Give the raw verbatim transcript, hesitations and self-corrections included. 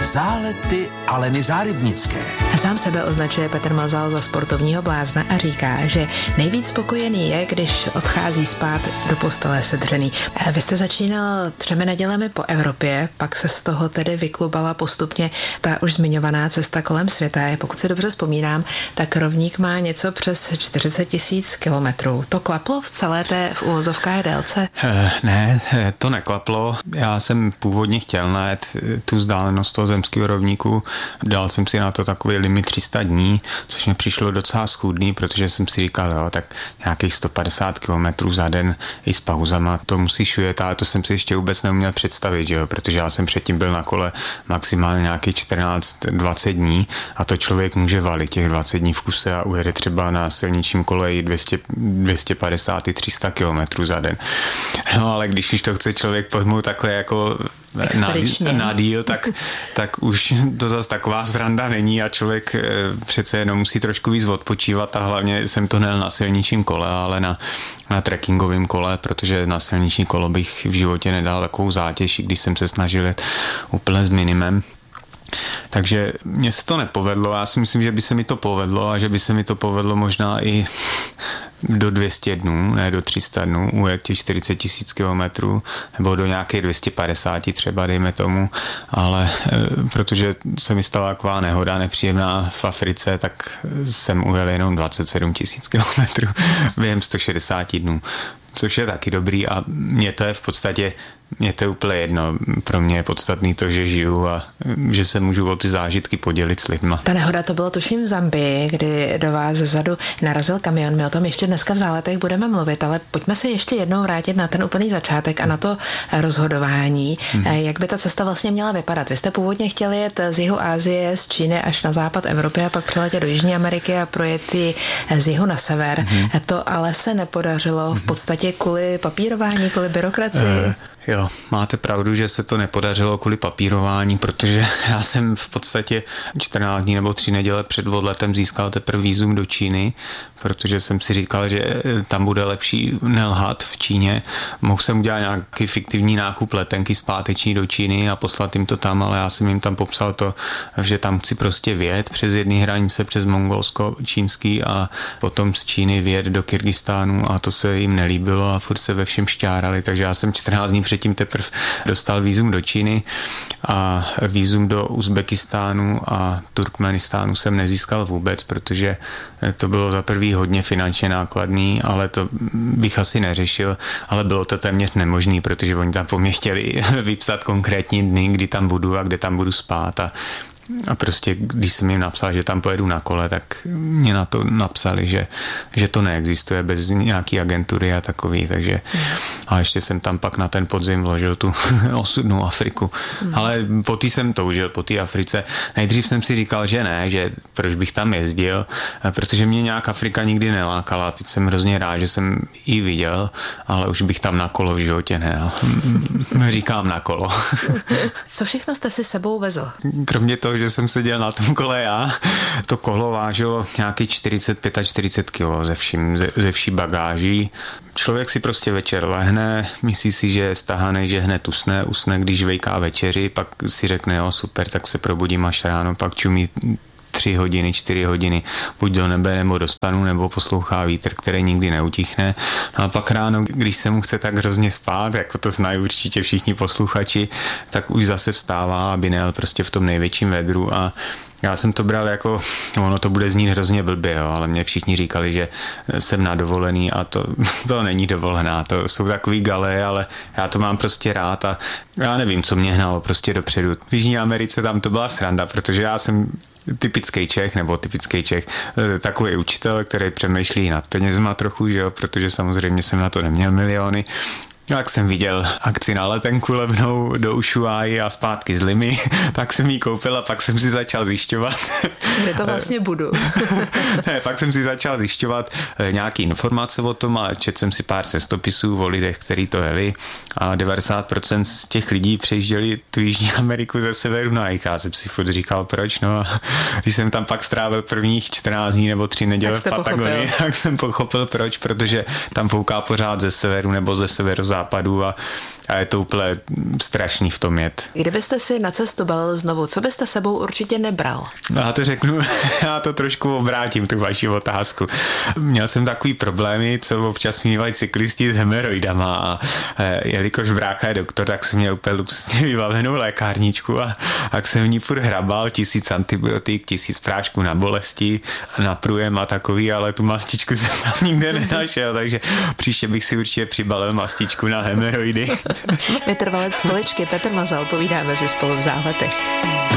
Zálety Aleny Zárybnické. Sám sebe označuje Petr Mazal za sportovního blázna a říká, že nejvíc spokojený je, když odchází spát do postele sedřený. Vy jste začínal třemi nedělemi po Evropě, pak se z toho tedy vyklubala postupně ta už zmiňovaná cesta kolem světa. Pokud si dobře vzpomínám, tak rovník má něco přes čtyřicet tisíc kilometrů. To klaplo v celé té v uvozovkách délce? Uh, ne, to neklaplo. Já jsem původně chtěl najet tu vzdálenost toho zemského rovníku. Dal jsem si na to takový limit tři sta dní, což mi přišlo docela schůdný, protože jsem si říkal, jo, tak nějakých sto padesát kilometrů za den i s pauzama to musíš ujet, ale to jsem si ještě vůbec neuměl představit, že jo, protože já jsem předtím byl na kole maximálně nějakých čtrnáct dvacet dní a to člověk může valit těch dvacet dní v kuse a ujede třeba na silničním koleji dvě stě padesát i tři sta kilometrů za den. No ale když už to chce člověk pojmout takhle jako na, na díl, tak, tak už to zase taková sranda není a člověk přece jenom musí trošku víc odpočívat a hlavně jsem to nejel na silničním kole, ale na, na trekkingovém kole, protože na silniční kolo bych v životě nedal takovou zátěž, když jsem se snažil jet úplně s minimem. Takže mně se to nepovedlo, já si myslím, že by se mi to povedlo a že by se mi to povedlo možná i do dvě stě dnů, ne do tři sta dnů, ujet těch čtyřicet tisíc kilometrů, nebo do nějaké dvě stě padesát třeba, dejme tomu, ale e, protože se mi stala taková nehoda nepříjemná v Africe, tak jsem ujel jenom dvacet sedm tisíc kilometrů během sto šedesát dnů, což je taky dobrý a mě to je v podstatě Mně to je úplně jedno. Pro mě je podstatný to, že žiju a že se můžu o ty zážitky podělit s lidma. Ta nehoda to bylo tuším v Zambii, kdy do vás zezadu narazil kamion. My o tom ještě dneska v Záletech budeme mluvit, ale pojďme se ještě jednou vrátit na ten úplný začátek a na to rozhodování. Hmm. Jak by ta cesta vlastně měla vypadat? Vy jste původně chtěli jet z jihu Asie, z Číny až na západ Evropy a pak přiletět do Jižní Ameriky a projet ji z jihu na sever. Hmm. To ale se nepodařilo v podstatě kvůli papírování, kvůli byrokracii. Uh. Jo, máte pravdu, že se to nepodařilo kvůli papírování, protože já jsem v podstatě čtrnáct dní nebo tři neděle před odletem získal teprve vízum do Číny, protože jsem si říkal, že tam bude lepší nelhat v Číně. Mohl jsem udělat nějaký fiktivní nákup letenky zpáteční do Číny a poslat jim to tam, ale já jsem jim tam popsal to, že tam chci prostě vjet přes jedné hranice, přes Mongolsko, čínský a potom z Číny vjet do Kyrgyzstánu a to se jim nelíbilo a furt se ve všem šťárali, takže já jsem čtrnáct dní předtím teprve dostal vízum do Číny a vízum do Uzbekistánu a Turkmenistánu jsem nezískal vůbec, protože to bylo za prvý hodně finančně nákladný, ale to bych asi neřešil, ale bylo to téměř nemožný, protože oni tam po mně chtěli vypsat konkrétní dny, kdy tam budu a kde tam budu spát a A prostě, když jsem jim napsal, že tam pojedu na kole, tak mě na to napsali, že, že to neexistuje bez nějaký agentury a takový, takže a ještě jsem tam pak na ten podzim vložil tu osudnou Afriku. Mm. Ale po té jsem toužil, po té Africe. Nejdřív jsem si říkal, že ne, že proč bych tam jezdil, protože mě nějak Afrika nikdy nelákala. Teď jsem hrozně rád, že jsem ji viděl, ale už bych tam na kolo v životě nejel. Říkám na kolo. Co všechno jste si sebou vezl? Kromě toho, že jsem seděl na tom kole já, to kolo vážilo nějaký čtyřicet čtyřicet pět kilo ze, vším, ze, ze vší bagáží. Člověk si prostě večer lehne, myslí si, že je stahaný, že hned usne, usne, když vejká večeři, pak si řekne, jo, super, tak se probudím až ráno, pak čumí tři hodiny, čtyři hodiny, buď do nebe nebo do stanu, nebo poslouchá vítr, který nikdy neutichne. No a pak ráno, když se mu chce tak hrozně spát, jako to znají určitě všichni posluchači, tak už zase vstává, aby nejel prostě v tom největším vedru a já jsem to bral jako, ono to bude znít hrozně blbě, jo, ale mě všichni říkali, že jsem na dovolený a to, to není dovolená, to jsou takový gale, ale já to mám prostě rád a já nevím, co mě hnalo prostě dopředu. V Jižní Americe tam to byla sranda, protože já jsem typický Čech, nebo typický Čech, takový učitel, který přemýšlí nad penězma trochu, že jo, protože samozřejmě jsem na to neměl miliony. Jak jsem viděl akci na letenku levnou do Ushuaí a zpátky z Limy, tak jsem ji koupil a pak jsem si začal zjišťovat. Kde to vlastně budu? Ne, pak jsem si začal zjišťovat nějaký informace o tom a četl jsem si pár cestopisů o lidech, kteří to jeli a devadesát procent z těch lidí přejížděli tu Jižní Ameriku ze severu na jih. Já jsem si furt říkal, proč, no a když jsem tam pak strávil prvních čtrnáct dní nebo tři neděle v Patagonii, tak jsem pochopil proč, protože tam fouká pořád ze severu nebo ze severozápadu západu a, a je to úplně strašný v tom jet. Kdybyste si na cestu balil znovu, co byste sebou určitě nebral? No já to řeknu, já to trošku obrátím, tu vaši otázku. Měl jsem takový problémy, co občas mývají cyklisti s hemeroidama a e, jelikož brácha je doktor, tak jsem měl úplně luxusně vybavenou lékárničku a tak jsem v ní furt hrabal, tisíc antibiotik, tisíc prášků na bolesti, na průjem a takový, ale tu mastičku jsem tam nikde nenašel, takže příště bych si určitě přibalil mastičku na hemeroidy. Vytrvalec Poličky Petr Mazal, povídáme si spolu v Záletech.